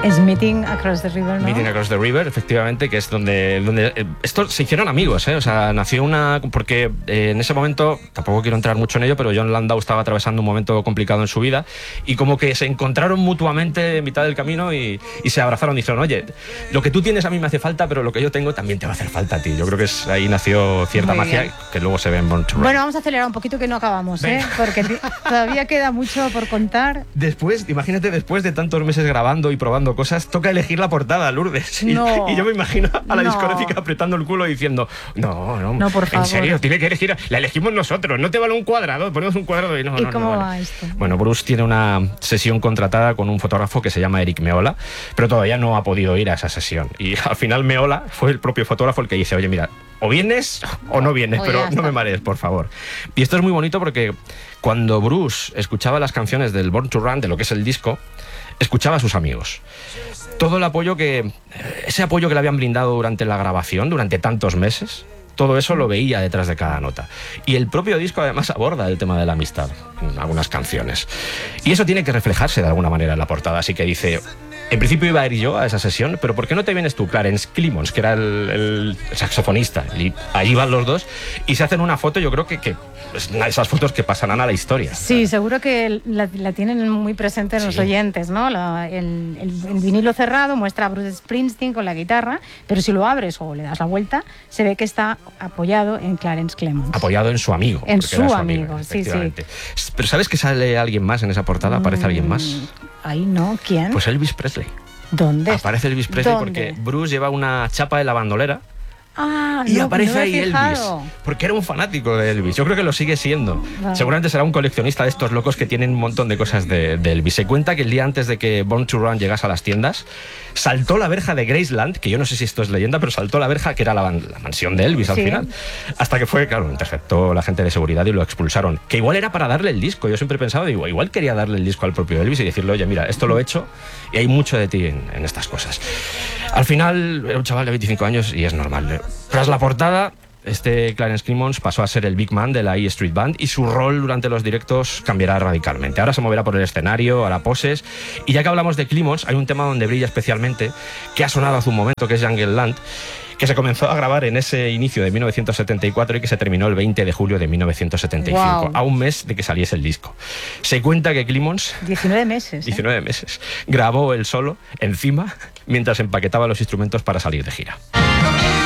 Es Meeting Across the River, ¿no? Meeting Across the River, efectivamente, que es donde estos se hicieron amigos, ¿eh? O sea, nació porque en ese momento, tampoco quiero entrar mucho en ello, pero Jon Landau estaba atravesando un momento complicado en su vida y como que se encontraron mutuamente en mitad del camino y se abrazaron y dijeron, oye, lo que tú tienes a mí me hace falta, pero lo que yo tengo también te va a hacer falta a ti. Yo creo que ahí nació cierta magia que luego se ve en Born to Run. Bueno, vamos a acelerar un poquito que no acabamos, ¿eh? Porque todavía queda mucho por contar. Después, imagínate, después de tantos meses grabando y probando cosas, toca elegir la portada, Lourdes. No. Y yo me imagino a la discográfica apretando el culo y diciendo, no, por favor. En serio, tiene que elegir, la elegimos nosotros, no te vale un cuadrado, ponemos un cuadrado y no. ¿Y cómo vale. va esto? Bueno, Bruce tiene una sesión contratada con un fotógrafo que se llama Eric Meola, pero todavía no ha podido ir a esa sesión. Y al final Meola fue el propio fotógrafo el que dice, oye, mira, o vienes o no vienes, pero no me marees, por favor. Y esto es muy bonito porque cuando Bruce escuchaba las canciones del Born to Run, de lo que es el disco, escuchaba a sus amigos. Todo el apoyo ese apoyo que le habían brindado durante la grabación, durante tantos meses, todo eso lo veía detrás de cada nota. Y el propio disco además aborda el tema de la amistad en algunas canciones. Y eso tiene que reflejarse de alguna manera en la portada. Así que dice, en principio iba a ir yo a esa sesión, pero ¿por qué no te vienes tú, Clarence Clemons, que era el saxofonista? Y ahí van los dos y se hacen una foto, yo creo que es una de esas fotos que pasarán a la historia. Sí, seguro que la tienen muy presente en los oyentes, ¿no? El vinilo cerrado muestra a Bruce Springsteen con la guitarra, pero si lo abres o le das la vuelta, se ve que está apoyado en Clarence Clemons. Apoyado en su amigo. En su amigo, sí. Pero ¿sabes que sale alguien más en esa portada? ¿Aparece alguien más? Ahí no, ¿quién? Pues Elvis Presley. ¿Dónde? Aparece Elvis Presley. ¿Dónde? Porque Bruce lleva una chapa de la bandolera. Y aparece ahí Elvis, porque era un fanático de Elvis. Yo creo que lo sigue siendo. Vale. Seguramente será un coleccionista de estos locos que tienen un montón de cosas de Elvis. Se cuenta que el día antes de que Born to Run llegase a las tiendas, saltó la verja de Graceland, que yo no sé si esto es leyenda, pero saltó la verja que era la mansión de Elvis al final. Hasta que fue, claro, interceptó la gente de seguridad y lo expulsaron. Que igual era para darle el disco. Yo siempre he pensado, digo, igual quería darle el disco al propio Elvis y decirle, oye, mira, esto lo he hecho y hay mucho de ti en estas cosas. Al final era un chaval de 25 años y es normal. Tras la portada, Clarence Clemons pasó a ser el big man de la E Street Band y su rol durante los directos cambiará radicalmente. Ahora se moverá por el escenario, hará poses. Y ya que hablamos de Clemons, hay un tema donde brilla especialmente, que ha sonado hace un momento, que es Jungle Land, que se comenzó a grabar en ese inicio de 1974 y que se terminó el 20 de julio de 1975, a un mes de que saliese el disco. Se cuenta que Clemons... 19 meses. 19 meses. Grabó él solo, encima, mientras empaquetaba los instrumentos para salir de gira.